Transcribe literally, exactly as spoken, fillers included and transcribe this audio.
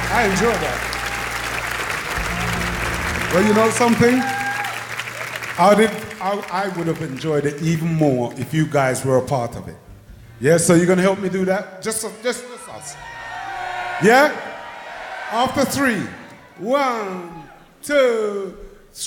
I enjoy that. Well, you know something? I, did, I, I would have enjoyed it even more if you guys were a part of it. Yeah, so you're going to help me do that? Just, just, just us. Yeah? After three. One, two,